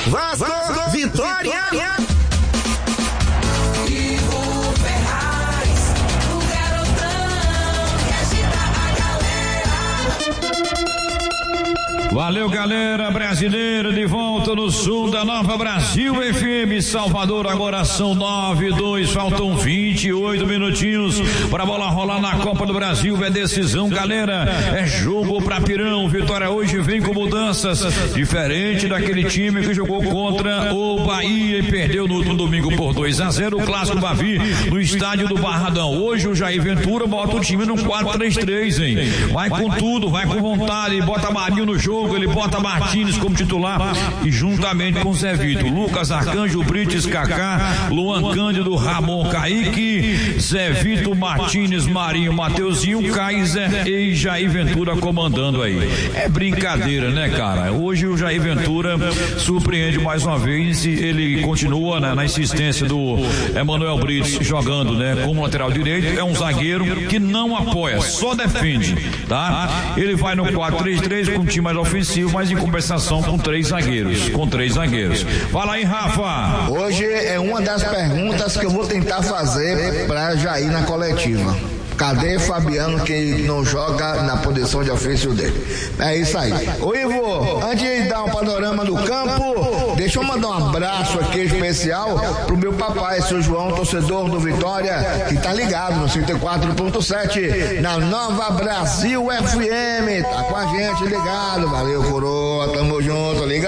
Vasco, Vitória. Valeu, galera brasileira, de volta no sul da Nova Brasil FM, Salvador. Agora são 9:02, faltam 28 minutinhos para a bola rolar na Copa do Brasil. É decisão, galera, é jogo pra Pirão. Vitória hoje vem com mudanças, diferente daquele time que jogou contra o Bahia e perdeu no último domingo por 2-0, o clássico Bavi, no estádio do Barradão. Hoje o Jair Ventura bota o time no 4-3-3, hein? Vai com tudo, vai com vontade, bota Marinho no jogo, ele bota Martins como titular e juntamente com Zé Vitor, Lucas Arcanjo, Brites, Kaká, Luan Cândido, Ramon, Kaique, Zé Vitor, Martins, Marinho, Mateuzinho, Kaiser e Jair Ventura comandando aí. É brincadeira, né, cara? Hoje o Jair Ventura surpreende mais uma vez, ele continua, né, na insistência do Emanuel Brites jogando, né, como lateral direito. É um zagueiro que não apoia, só defende, tá? Ele vai no 4-3-3 com um time mais ofensivo, mas em compensação com três zagueiros. Fala aí, Rafa. Hoje é uma das perguntas que eu vou tentar fazer para Jair na coletiva. Cadê Fabiano, que não joga na posição de ofício dele? É isso aí. Ô Ivo, antes de dar um panorama do campo, deixa eu mandar um abraço aqui especial pro meu papai, seu João, torcedor do Vitória, que tá ligado no 104.7 na Nova Brasil FM. Tá com a gente ligado. Valeu, coroa, tamo junto. Liga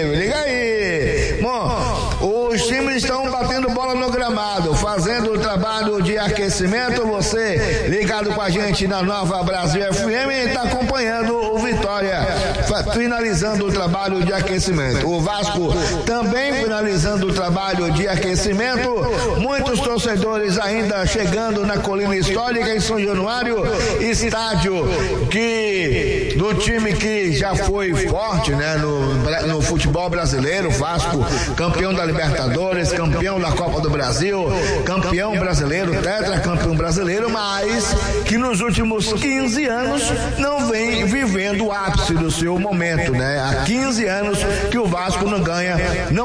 aí. Bom, os times estão batendo bola no gramado, fazendo o trabalho de aquecimento. Você ligado com a gente na Nova Brasil FM e está acompanhando o Vitória finalizando o trabalho de aquecimento. O Vasco também finalizando o trabalho de aquecimento. Muitos torcedores ainda chegando na Colina Histórica em São Januário, estádio do time que já foi forte, né, no futebol brasileiro. Vasco, campeão da Libertadores, campeão da Copa do Brasil, campeão brasileiro, tetracampeão brasileiro, mas que nos últimos 15 anos não vem vivendo o ápice do seu momento, né? Há 15 anos que o Vasco não ganha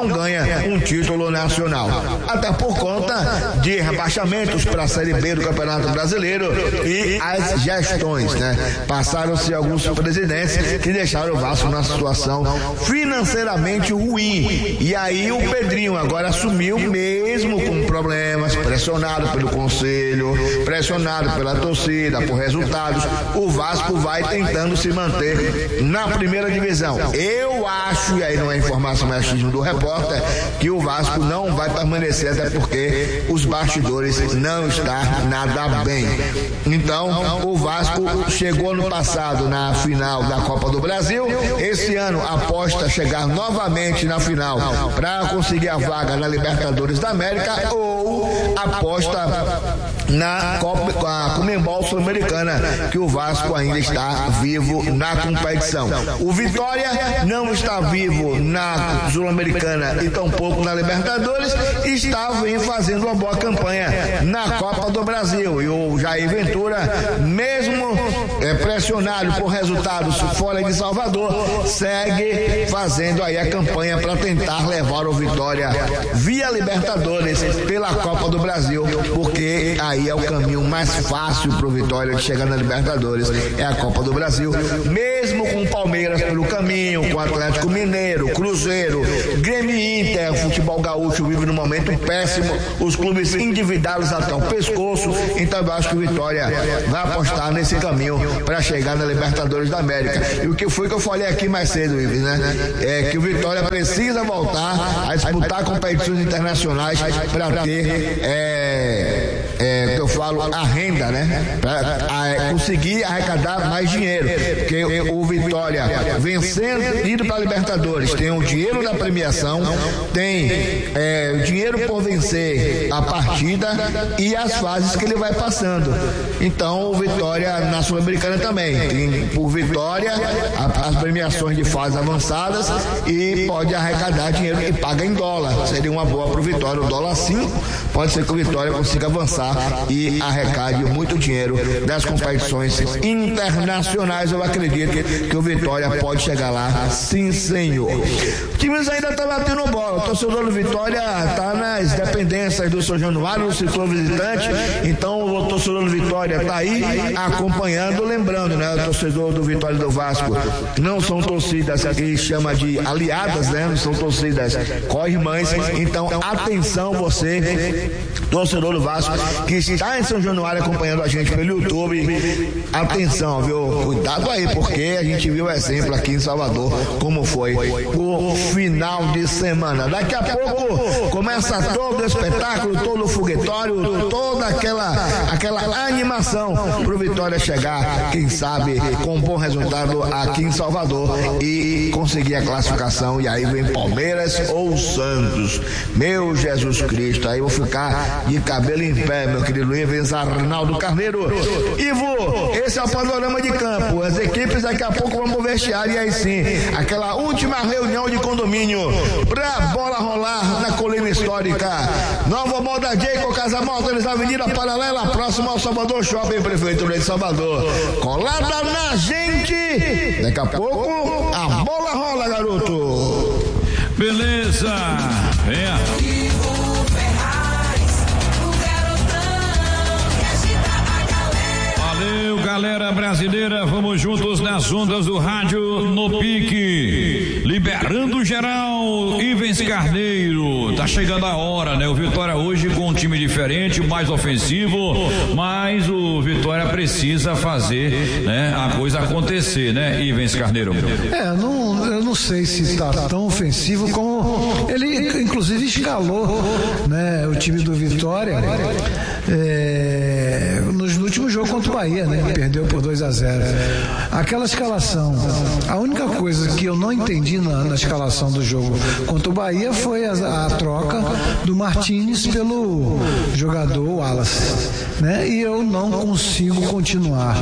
um título nacional. Até por conta de rebaixamentos para a Série B do Campeonato Brasileiro e as gestões, né? Passaram-se alguns presidentes que deixaram o Vasco numa situação financeiramente ruim. E aí o Pedrinho agora assumiu, mesmo com problemas, pressionado pelo conselho, pressionado pela torcida, por resultados, o Vasco vai tentando se manter na primeira divisão. Eu acho, e aí não é informação, é achismo do repórter, que o Vasco não vai permanecer, até porque os bastidores não estão nada bem. Então, o Vasco chegou no passado na final da Copa do Brasil, esse ano aposta chegar novamente na final para conseguir a vaga na Libertadores da América, ou aposta na Conmebol Sul-Americana, que o Vasco ainda está vivo na competição. O Vitória não está vivo na Sul-Americana e tampouco na Libertadores, vem fazendo uma boa campanha na Copa do Brasil. E o Jair Ventura, mesmo pressionado por resultados fora de Salvador, segue fazendo aí a campanha para tentar levar o Vitória via Libertadores pela Copa do Brasil, porque aí é o caminho mais fácil pro Vitória de chegar na Libertadores, é a Copa do Brasil, mesmo com o Palmeiras pelo caminho, com o Atlético Mineiro, Cruzeiro, Grêmio e Inter. O futebol gaúcho vive num momento péssimo, os clubes endividados até o pescoço. Então eu acho que o Vitória vai apostar nesse caminho para chegar na Libertadores da América. E o que foi que eu falei aqui mais cedo, Ives, né? É que o Vitória precisa voltar a disputar competições internacionais para ter que eu falo, a renda, né? Para conseguir arrecadar mais dinheiro, porque o Vitória vencendo, indo para a Libertadores, tem o dinheiro da premiação, tem o dinheiro por vencer a partida e as fases que ele vai passando. Então o Vitória na Sul-Americana também tem, por vitória, as premiações de fases avançadas, e pode arrecadar dinheiro que paga em dólar. Seria uma boa para o Vitória. O dólar 5, pode ser que o Vitória consiga avançar e e arrecade muito dinheiro das competições internacionais. Eu acredito que o Vitória pode chegar lá, sim senhor. O time ainda está batendo bola, o torcedor do Vitória está nas dependências do São Januário, no setor visitante, então o torcedor do Vitória está aí acompanhando, lembrando, né, o torcedor do Vitória e do Vasco não são torcidas que chama de aliadas, né, não são torcidas co-irmãs, então atenção você, torcedor do Vasco, que está em São Januário acompanhando a gente pelo YouTube, atenção, viu, cuidado aí, porque a gente viu o exemplo aqui em Salvador, como foi o final de semana. Daqui a pouco começa todo o espetáculo, todo o foguetório, toda aquela animação pro Vitória chegar, quem sabe, com um bom resultado aqui em Salvador e conseguir a classificação. E aí vem Palmeiras ou Santos. Meu Jesus Cristo, aí eu vou ficar de cabelo em pé, meu querido Ives Arnaldo Carneiro. Ivo, esse é o panorama de campo. As equipes daqui a pouco vão pro vestiário e aí sim, aquela última reunião de condomínio pra bola rolar na colina histórica. Nova Moda Jacob, Casa Motors, Avenida Paralela, próximo ao Salvador Shopping, Prefeitura de Salvador. Colada na gente. Daqui a pouco a bola rola, garoto. Beleza. Venha. Valeu, galera brasileira, vamos juntos nas ondas do rádio no pique, liberando geral, Ivens Carneiro, tá chegando a hora, né? O Vitória hoje com um time diferente, mais ofensivo, mas o Vitória precisa fazer, né, a coisa acontecer, né, Ivens Carneiro? Eu não sei se tá tão ofensivo como ele inclusive escalou, né, o time do Vitória no último jogo contra o Bahia, né, que perdeu por 2-0. Aquela escalação, a única coisa que eu não entendi na escalação do jogo contra o Bahia foi a troca do Martínez pelo jogador Wallace, né, e eu não consigo continuar.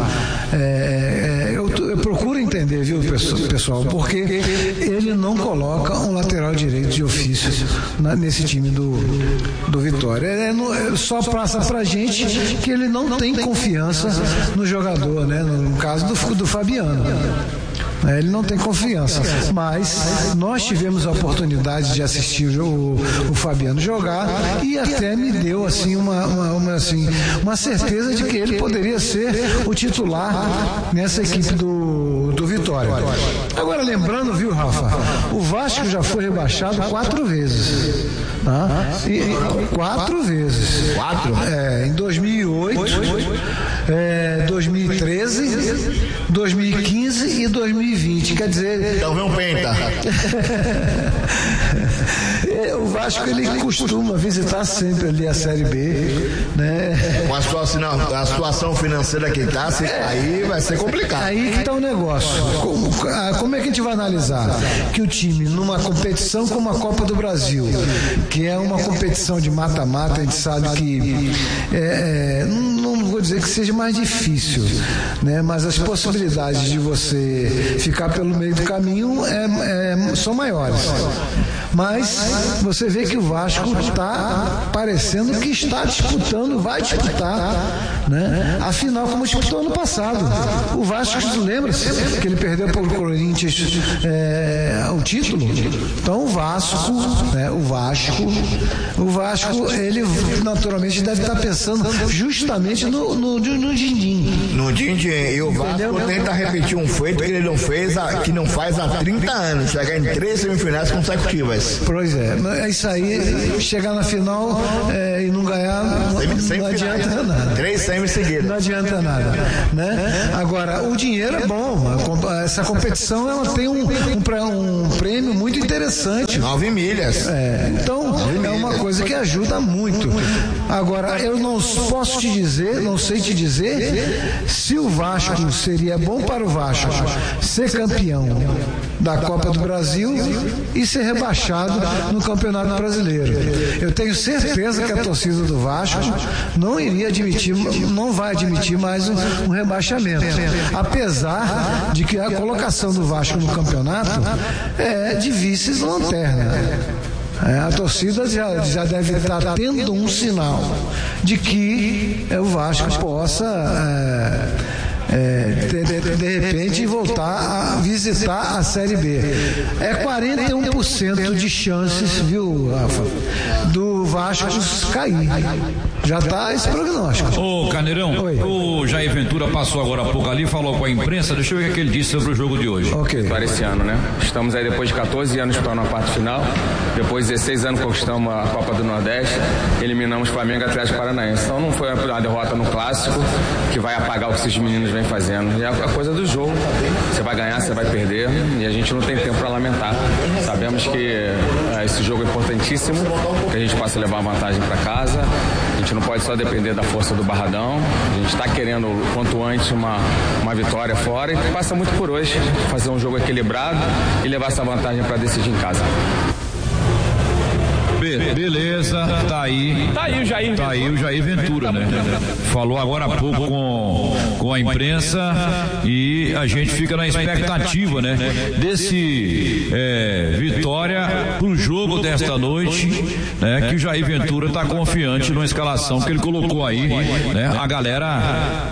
Eu procuro entender, viu, pessoal, porque ele não coloca um lateral direito de ofício nesse time do Vitória. Só passa pra gente que ele não tem confiança no jogador, né? No caso do Fabiano. Ele não tem confiança, mas nós tivemos a oportunidade de assistir o Fabiano jogar e até me deu assim uma certeza de que ele poderia ser o titular nessa equipe do Vitória. Agora lembrando, viu, Rafa, o Vasco já foi rebaixado 4 vezes, tá? 4 vezes. 4? Em 2008, 2013, 2015 e 2020, quer dizer... Então vem um penta. O Vasco, ele costuma visitar sempre ali a Série B, né? Com a situação financeira que está, se cair, vai ser complicado. Aí que está o negócio. Como é que a gente vai analisar? Que o time, numa competição como a Copa do Brasil, que é uma competição de mata-mata, a gente sabe que não vou dizer que seja mais difícil, né? Mas as possibilidades de você ficar pelo meio do caminho são maiores. Mas você vê que o Vasco está parecendo que está disputando, vai disputar, né? Afinal, como disputou ano passado. O Vasco, lembra-se que ele perdeu para o Corinthians o título? Então o Vasco, né? O Vasco, ele naturalmente deve estar pensando justamente no din-din. No din-din. E o Vasco tenta repetir um feito que ele não fez, que não faz há 30 anos, chegar em 3 semifinais consecutivas. Pois é isso aí, chegar na final e não ganhar, não adianta nada. 3 semis seguidas. Não adianta nada, né? Agora, o dinheiro é bom, essa competição ela tem um prêmio muito interessante. 9 milhas. Então, é uma coisa que ajuda muito. Agora, eu não posso te dizer, não sei te dizer se o Vasco seria bom para o Vasco ser campeão da Copa do Brasil e ser rebaixado no Campeonato Brasileiro. Eu tenho certeza que a torcida do Vasco não vai admitir mais um rebaixamento. Apesar de que a colocação do Vasco no campeonato é de vice-lanterna. A torcida já deve estar tendo um sinal de que o Vasco possa de repente voltar a visitar a Série B. É 41% de chances, viu, Rafa, do Vasco cair. Já está esse prognóstico. Ô, Carneirão, o Jair Ventura passou agora há pouco ali, falou com a imprensa. Deixa eu ver o que ele disse sobre o jogo de hoje. Para esse ano, né? Estamos aí depois de 14 anos disputando a parte final. Depois de 16 anos conquistamos a Copa do Nordeste. Eliminamos Flamengo e Atlético Paranaense. Então não foi uma derrota no clássico que vai apagar o que esses meninos vêm fazendo. É a coisa do jogo. Você vai ganhar, você vai perder. E a gente não tem tempo para lamentar. Sabemos que esse jogo é importantíssimo, que a gente possa levar a vantagem para casa. A gente não pode só depender da força do Barradão. A gente está querendo, quanto antes, uma vitória fora. E passa muito por hoje. Fazer um jogo equilibrado e levar essa vantagem para decidir em casa. Beleza, tá aí o Jair Ventura, né? Falou agora há pouco com a imprensa e a gente fica na expectativa, né? Desse vitória pro jogo desta noite, né? Que o Jair Ventura tá confiante na escalação que ele colocou aí, né? A galera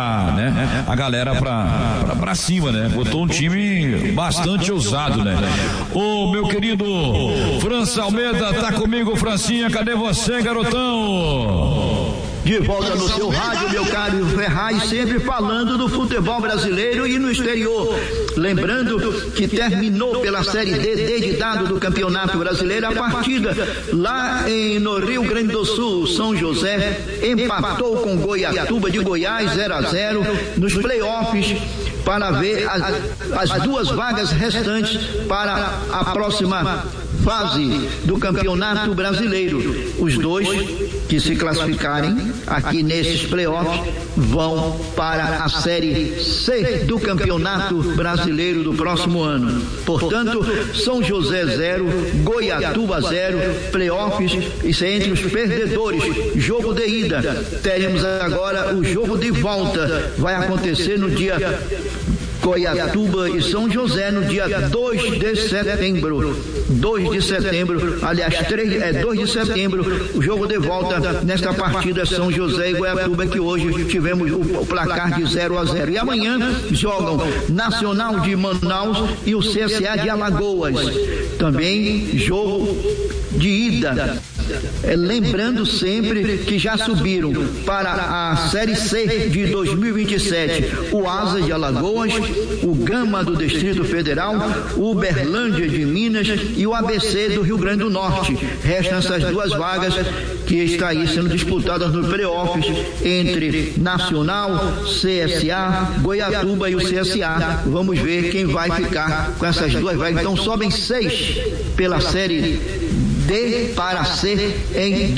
pra cima, né? Botou um time bastante ousado, né? Ô, meu querido França Almeida, tá comigo, Francinha, cadê você, garotão? De volta no seu rádio, meu caro Ferraz, sempre falando do futebol brasileiro e no exterior. Lembrando que terminou pela Série D desde dado do Campeonato Brasileiro a partida lá no Rio Grande do Sul. São José empatou com Goiatuba de Goiás 0-0 nos playoffs para ver as duas vagas restantes para a próxima fase do Campeonato Brasileiro. Os dois que se classificarem aqui nesses playoffs vão para a Série C do Campeonato Brasileiro do próximo ano. Portanto, São José 0, Goiatuba 0, playoffs, isso é entre os perdedores. Jogo de ida. Teremos agora o jogo de volta. Vai acontecer no dia Goiatuba e São José no dia 2 de setembro. 2 de setembro, aliás, 2 de setembro, o jogo de volta nesta partida São José e Goiatuba, que hoje tivemos o placar de 0-0. E amanhã jogam Nacional de Manaus e o CSA de Alagoas. Também jogo de ida. Lembrando sempre que já subiram para a Série C de 2027 o Asa de Alagoas, o Gama do Distrito Federal, o Uberlândia de Minas e o ABC do Rio Grande do Norte. Restam essas duas vagas que está aí sendo disputadas nos playoffs entre Nacional, CSA, Goiatuba e o CSA. Vamos ver quem vai ficar com essas duas vagas. Então sobem 6 pela Série D para C em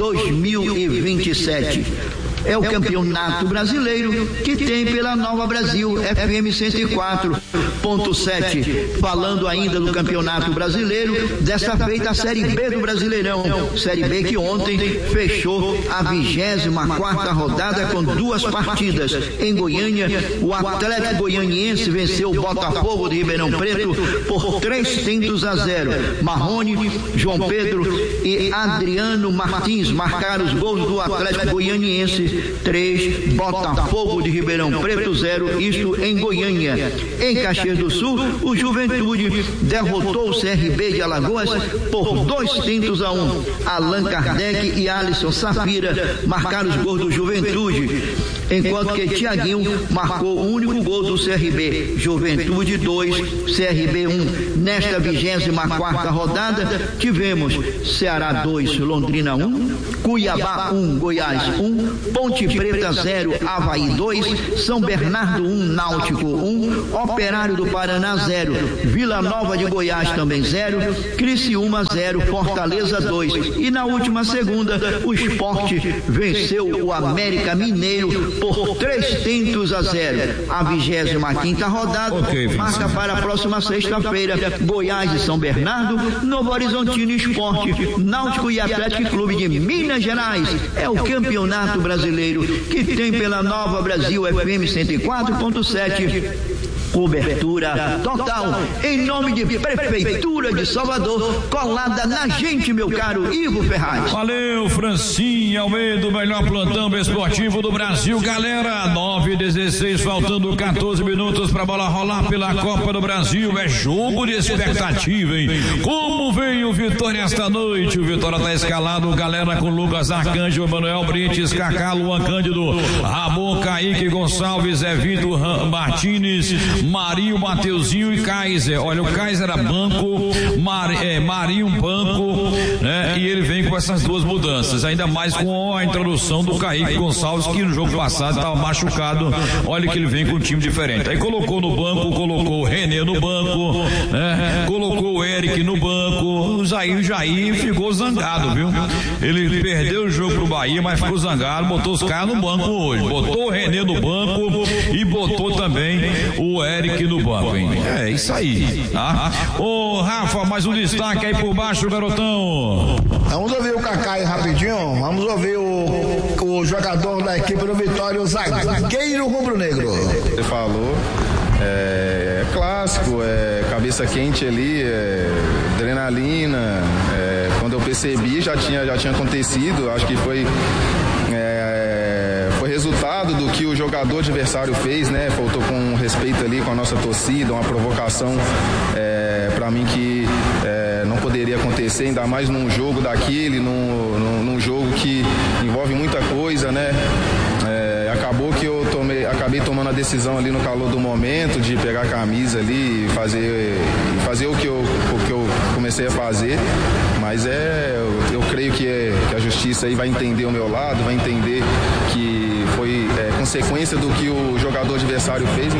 2027. É o Campeonato Brasileiro que tem pela Nova Brasil FM 104.7. Falando ainda do Campeonato Brasileiro, dessa feita a Série B do Brasileirão. Série B que ontem fechou a 24ª rodada com 2 partidas. Em Goiânia, o Atlético Goianiense venceu o Botafogo de Ribeirão Preto por 3-0. Marrone, João Pedro e Adriano Martins marcaram os gols do Atlético Goianiense. 3, Botafogo de Ribeirão Preto 0, isto em Goiânia. Em Caxias do Sul, o Juventude derrotou o CRB de Alagoas por 2-1. Allan Kardec e Alisson Safira marcaram os gols do Juventude, enquanto que Tiaguinho marcou o único gol do CRB. Juventude 2, CRB 1. Nesta 24ª rodada tivemos Ceará 2, Londrina 1, Cuiabá 1, Goiás 1, Ponte Preta 0, Avaí 2, São Bernardo 1, Náutico 1, Operário do Paraná 0, Vila Nova de Goiás também 0, Criciúma 0, Fortaleza 2. E na última segunda, o Sport venceu o América Mineiro por 3-0. A 25ª rodada marca para a próxima sexta-feira Goiás e São Bernardo, Novo Horizontino Sport, Náutico e Atlético Clube de Minas Gerais. É o Campeonato Brasileiro que tem pela Nova Brasil FM 104.7 Cobertura total, em nome de Prefeitura de Salvador, colada na gente, meu caro Ivo Ferraz. Valeu, Francinha Almeida, o melhor plantão esportivo do Brasil, galera. 9:16, faltando 14 minutos pra bola rolar pela Copa do Brasil. É jogo de expectativa, hein? Como vem o Vitória esta noite? O Vitória tá escalado, galera, com Lucas Arcanjo, Emanuel Brites, Cacá, Luan Cândido, Ramon, Kaique Gonçalves, Vitor Martins, Marinho, Mateuzinho e Kaiser. Olha, o Kaiser era banco, Marinho banco, né? E ele vem com essas duas mudanças, ainda mais com a introdução do Kaique Gonçalves, que no jogo passado estava machucado. Olha que ele vem com um time diferente. Aí colocou no banco, colocou o René no banco, né? Colocou o Eric no banco. O Jair ficou zangado, viu? Ele perdeu o jogo pro Bahia, mas ficou zangado, botou os caras no banco hoje. Botou o René no banco e botou também o Eric no banco, hein? É isso aí, tá? Ô, Rafa, mais um destaque aí por baixo, garotão. Vamos ouvir o Cacá aí rapidinho. Vamos ouvir o jogador da equipe do Vitória, o zagueiro rubro-negro. Você falou, é clássico, cabeça quente ali, adrenalina. Quando eu percebi já tinha acontecido. Acho que foi resultado do que o jogador adversário fez, né? Faltou com respeito ali com a nossa torcida, uma provocação para mim que não poderia acontecer, ainda mais num jogo daquele, num jogo que envolve muita coisa, né? Acabou que eu acabei tomando a decisão ali no calor do momento de pegar a camisa ali e fazer o que eu comecei a fazer, mas eu creio que a justiça aí vai entender o meu lado, vai entender que foi consequência do que o jogador adversário fez.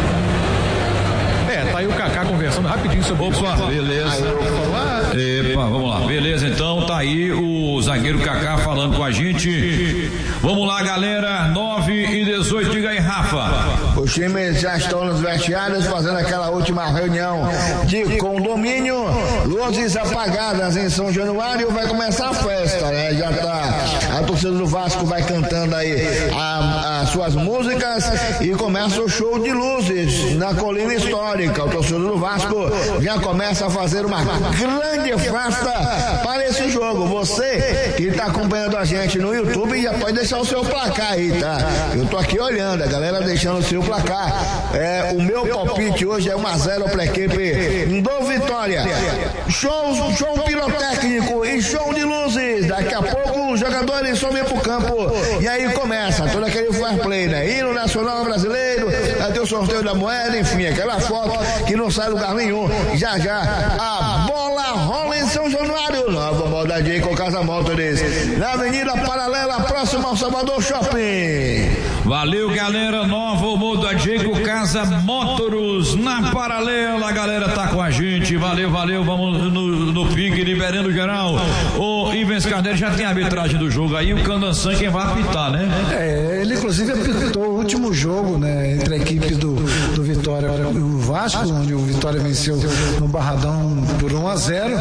Tá aí o Cacá conversando rapidinho sobre isso. Beleza. Epa, vamos lá. Beleza, então tá aí o zagueiro Cacá falando com a gente. Vamos lá, galera. 9:18, diga aí, Rafa. Os times já estão nos vestiários fazendo aquela última reunião de condomínio. Luzes apagadas em São Januário, vai começar a festa, né? Já tá, a torcida do Vasco vai cantando aí as suas músicas e começa o show de luzes na Colina Histórica. O torcedor do Vasco já começa a fazer uma grande festa para esse jogo. Você que está acompanhando a gente no YouTube já pode deixar o seu placar aí, tá? Eu tô aqui olhando, a galera deixando o seu placar. O meu palpite hoje é 1-0 para a equipe do Vitória. Show pirotécnico e show de luzes. Daqui a pouco os jogadores sobem pro campo e aí começa todo aquele fair play, né? Hino Nacional Brasileiro, vai ter o sorteio da moeda, enfim, aquela foto que não sai lugar nenhum. Já a bola rola em São Januário. Nova modadinha com Casa Motors na Avenida Paralela, próximo ao Salvador Shopping. Valeu, galera. Nova modadinha com Casa Motors na Paralela. A galera tá com a gente. Valeu. Vamos no pique, liberando geral. O Ivens Carneiro já tem a arbitragem do jogo aí. O Candançan quem vai apitar, né? Ele inclusive apitou o último jogo, né? Entre a equipe do Vitória e o Vasco, onde o Vitória venceu no Barradão por 1-0.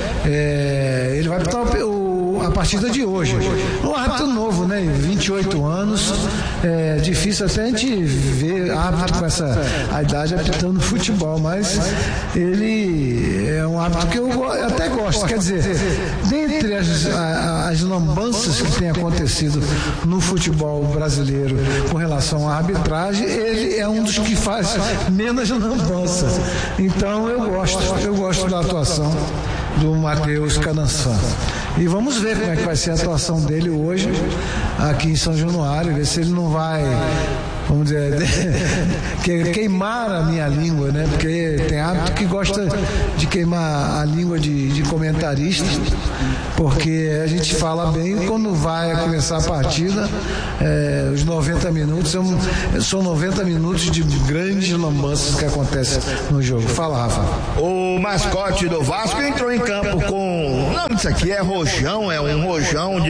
Ele vai apitar a partida de hoje. Um árbitro novo, né? 28 anos. É difícil até a gente ver árbitro com a idade apitando futebol, mas ele é um árbitro que eu até gosto. Quer dizer, dentre as lambanças que tem acontecido no futebol brasileiro com relação à arbitragem, ele é um dos que faz menos lambanças. Então eu gosto da atuação do Matheus Candançan. E vamos ver como é que vai ser a atuação dele hoje aqui em São Januário, ver se ele não vai, vamos dizer, queimar a minha língua, né? Porque tem árbitro que gosta de queimar a língua de comentarista, porque a gente fala bem quando vai começar a partida, os 90 minutos são 90 minutos de grandes lambanças que acontecem no jogo. Fala, Rafa. O mascote do Vasco entrou em campo com Isso aqui é rojão, é um rojão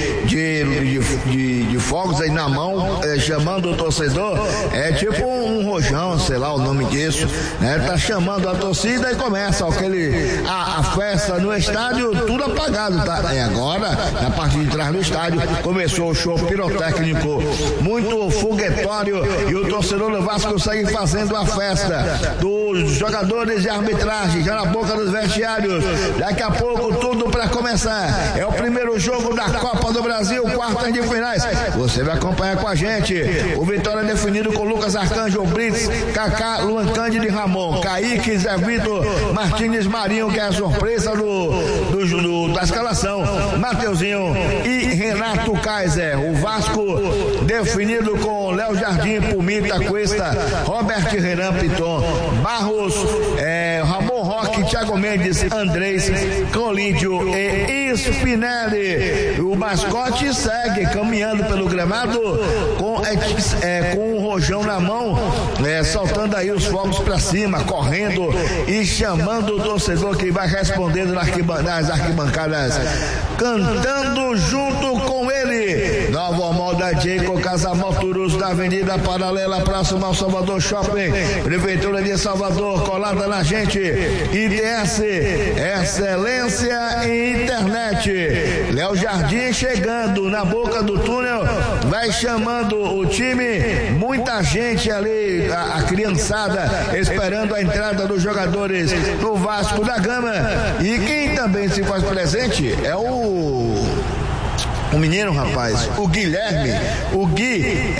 de fogos aí na mão, chamando o torcedor, é tipo um rojão, sei lá o nome disso, né? Tá chamando a torcida e começa a festa no estádio, tudo apagado, tá? E agora, na parte de trás do estádio, começou o show pirotécnico, muito foguetório, e o torcedor do Vasco segue fazendo a festa dos jogadores de arbitragem, já na boca dos vestiários. Daqui a pouco tudo para começar. É o primeiro jogo da Copa do Brasil, quartas de finais. Você vai acompanhar com a gente. O Vitória é definido com Lucas Arcanjo, Brits, Kaká, Luan Cândido e Ramon, Kaique, Zé Vitor, Martínez, Marinho, que é a surpresa da escalação, Mateuzinho e Renato Kaiser. O Vasco definido com Léo Jardim, Pumita, Cuesta, Robert Renan, Piton, Barros, Ramon Roque, Thiago Mendes, Andrés, Colídio e Spinelli. O mascote segue caminhando pelo gramado com um rojão na mão, soltando aí os fogos para cima, correndo e chamando o torcedor que vai respondendo nas arquibancadas, cantando junto com ele. Nova moda Jacob Casamoturus da Avenida Paralela, próximo ao Salvador Shopping, Prefeitura de Salvador, colada na gente. IDS, excelência em internet. Léo Jardim chegando na boca do túnel, vai chamando o time, muita gente ali, a criançada esperando a entrada dos jogadores do Vasco da Gama. E quem também se faz presente é o menino, rapaz, o Guilherme, o Gui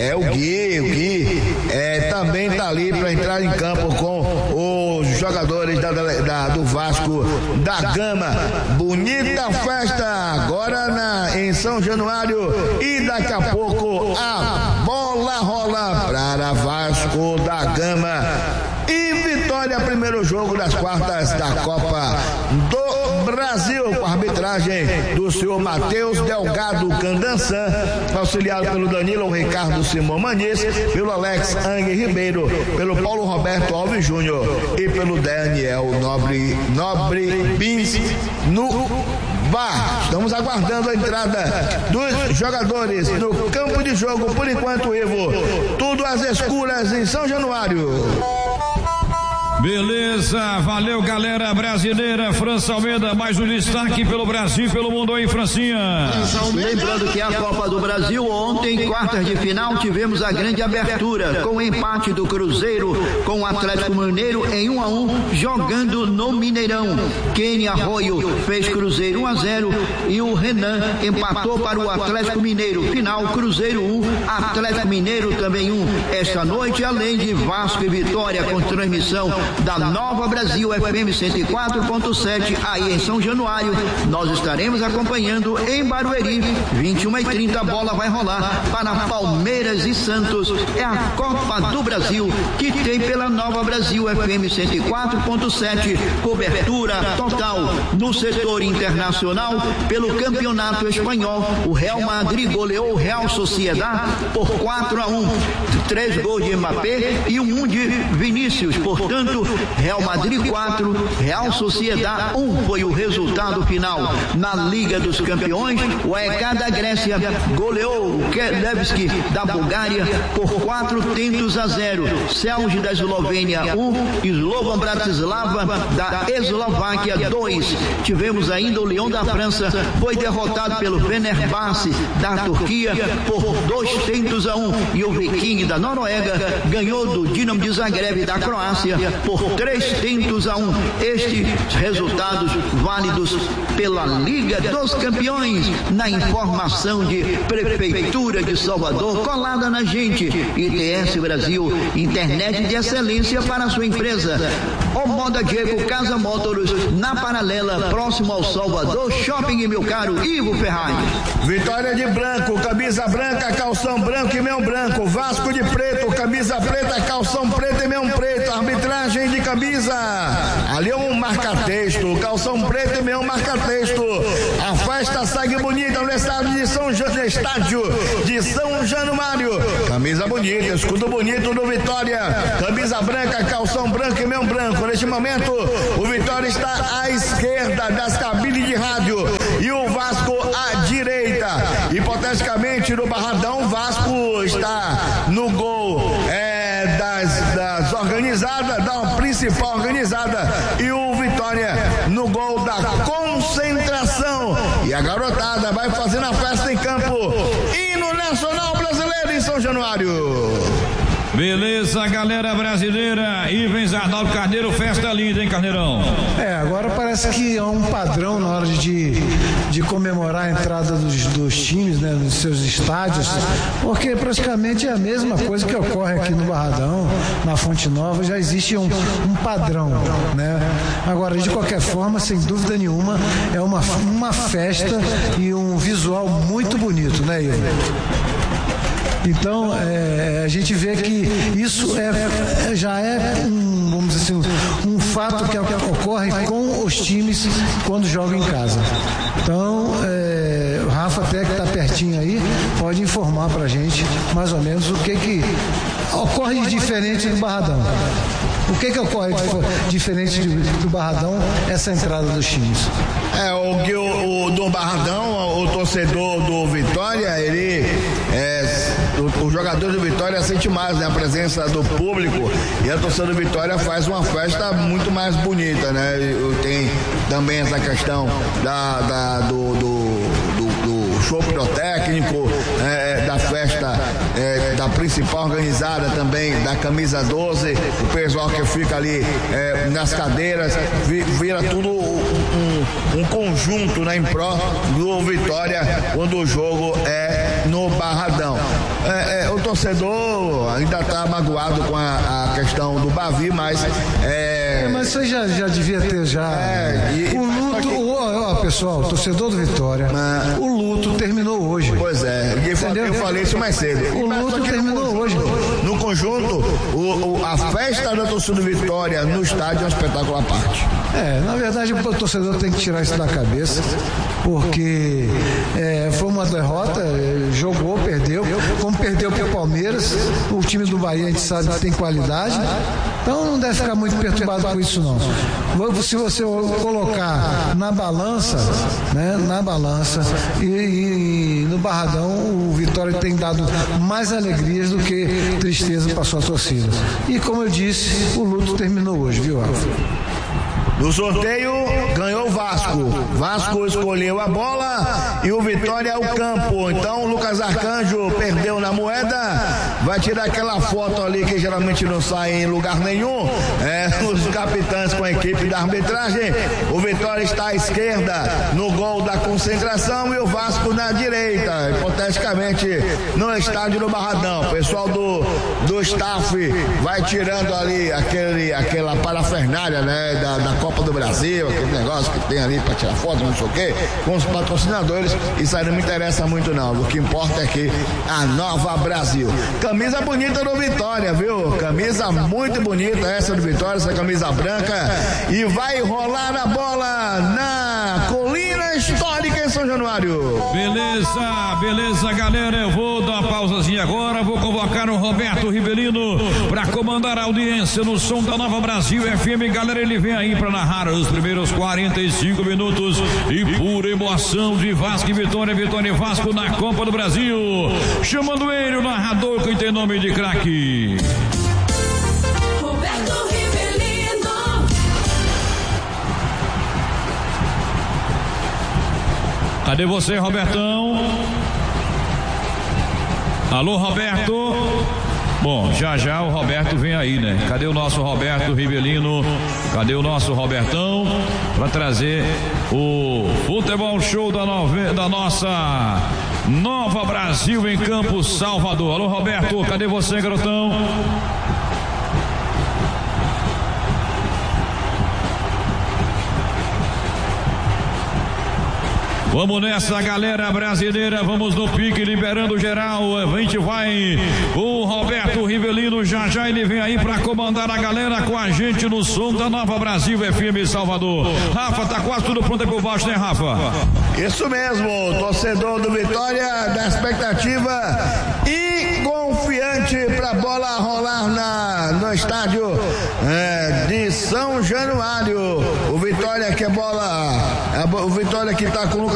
também tá ali para entrar em campo com os jogadores do Vasco da Gama. Bonita festa agora em São Januário, e daqui a pouco a bola rola para Vasco da Gama e Vitória, primeiro jogo das quartas da Copa do Brasil, com a arbitragem do senhor Matheus Delgado Candançan, auxiliado pelo Danilo Ricardo Simão Maniz, pelo Alex Ang Ribeiro, pelo Paulo Roberto Alves Júnior e pelo Daniel Nobre Bins no VAR. Estamos aguardando a entrada dos jogadores no campo de jogo. Por enquanto, Ivo, tudo às escuras em São Januário. Beleza, valeu galera brasileira. França Almeida, mais um destaque pelo Brasil e pelo mundo aí, Francinha. Lembrando que a Copa do Brasil, ontem, quartas de final, tivemos a grande abertura com o empate do Cruzeiro com o Atlético Mineiro em 1-1, jogando no Mineirão. Kenny Arroio fez Cruzeiro 1-0 e o Renan empatou para o Atlético Mineiro. Final, Cruzeiro 1, Atlético Mineiro também 1. Esta noite, além de Vasco e Vitória, com transmissão da Nova Brasil FM 104.7 aí em São Januário, nós estaremos acompanhando em Barueri, 21h30, a bola vai rolar para Palmeiras e Santos. É a Copa do Brasil que tem pela Nova Brasil FM 104.7 cobertura total no setor internacional. Pelo Campeonato Espanhol, o Real Madrid goleou o Real Sociedad por 4-1, 3 gols de Mbappé e 1 de Vinícius. Portanto, Real Madrid 4, Real Sociedad 1 foi o resultado final. Na Liga dos Campeões, o AEK da Grécia goleou o Kelevski da Bulgária por 4-0. Celje da Eslovênia 1, Slovan Bratislava da Eslováquia 2. Tivemos ainda o Lyon da França, foi derrotado pelo Fenerbahçe da Turquia por 2-1, e o Viking da Noruega ganhou do Dinamo de Zagreb da Croácia por 3-1. Estes resultados válidos pela Liga dos Campeões. Na informação de Prefeitura de Salvador, colada na gente. ITS Brasil, internet de excelência para a sua empresa. O Moda Diego Casa Motors, na Paralela, próximo ao Salvador Shopping, meu caro Ivo Ferraz. Vitória de branco, camisa branca, calção branco e meião branco. Vasco de preto, camisa preta, calção preto e meião preto. Arbitragem de camisa, ali é um marca-texto, calção preto e meião marca-texto. A festa segue bonita no estádio de São Januário. Camisa bonita, escudo bonito do Vitória, camisa branca, calção branco e meião branco. Neste momento, o Vitória está à esquerda das cabines de rádio. hipoteticamente no Barradão, o Vasco está no gol das organizadas, da principal organizada, e o Vitória no gol da concentração. E a garotada vai fazendo a festa em campo. Hino Nacional Brasileiro em São Januário. Beleza, galera brasileira. Ivens Arnaldo Carneiro, festa linda, hein, Carneirão? Agora parece que é um padrão na hora de comemorar a entrada dos times, né, nos seus estádios, porque praticamente é a mesma coisa que ocorre aqui no Barradão, na Fonte Nova, já existe um padrão, né? Agora, de qualquer forma, sem dúvida nenhuma, é uma festa e um visual muito bonito, né, Ivan? Então, a gente vê que isso já é vamos dizer assim, um fato que ocorre com os times quando jogam em casa. Então, o Rafa até que está pertinho aí, pode informar pra gente mais ou menos o que ocorre de diferente do Barradão. O que ocorre diferente do Barradão, essa entrada dos times? O do Barradão, o torcedor do Vitória, o jogador do Vitória sente mais, né, a presença do público, e a torcida do Vitória faz uma festa muito mais bonita, né? Tem também essa questão do show pirotécnico, da festa da principal organizada também, da camisa 12, o pessoal que fica ali nas cadeiras, vira tudo um conjunto, né, em pró do Vitória quando o jogo é no Barradão. O torcedor ainda está magoado com a questão do Bavi, mas mas você já devia ter o luto, pessoal, torcedor do Vitória, o luto terminou hoje. Pois é, eu falei isso mais cedo. O luto terminou hoje. No conjunto, a festa da torcida do Vitória no estádio é um espetáculo à parte. Na verdade, o torcedor tem que tirar isso da cabeça, porque foi uma derrota, jogou, perdeu, como perdeu para o Palmeiras. O time do Bahia, a gente sabe que tem qualidade, então não deve ficar muito perturbado com isso, não. Se você colocar na balança, né, e no Barradão, o Vitória tem dado mais alegrias do que tristeza para sua torcida. E como eu disse, o luto terminou hoje, viu, Rafa? No sorteio, ganhou o Vasco. Vasco escolheu a bola e o Vitória o campo. Então, o Lucas Arcanjo perdeu na moeda. Vai tirar aquela foto ali que geralmente não sai em lugar nenhum. Os capitães com a equipe da arbitragem. O Vitória está à esquerda no gol da concentração e o Vasco na direita. Hipoteticamente, no estádio do Barradão. O pessoal do staff vai tirando ali aquela parafernália, né, da Copa do Brasil, aquele negócio que tem ali para tirar foto, não sei o quê, com os patrocinadores. Isso aí não me interessa muito, não. O que importa é que a Nova Brasil. Camisa bonita do Vitória, viu? Camisa muito bonita essa do Vitória, essa camisa branca. E vai rolar a bola na Colina Histórica em São Januário. Beleza, galera. Eu vou dar uma pausazinha agora. Vou convocar o Roberto Rivelino para comandar a audiência no som da Nova Brasil FM. Galera, ele vem aí para narrar os primeiros 45 minutos e pura emoção de Vasco e Vitória e Vasco na Copa do Brasil. Chamando ele, o narrador que tem nome de craque. Roberto Rivelino. Cadê você, Robertão? Alô, Roberto? Bom, já o Roberto vem aí, né? Cadê o nosso Roberto Rivelino? Cadê o nosso Robertão? Para trazer o futebol show da nossa Nova Brasil em Campo Salvador. Alô, Roberto, cadê você, garotão? Vamos nessa, galera brasileira, vamos no pique, liberando geral, a gente vai, o Roberto Rivelino, já ele vem aí para comandar a galera com a gente no som da Nova Brasil FM Salvador. Rafa, tá quase tudo pronto aí por baixo, né, Rafa? Isso mesmo, torcedor do Vitória, da expectativa e confiante pra bola rolar no estádio de São Januário. O Vitória que é bola, o Vitória que tá com o Lucas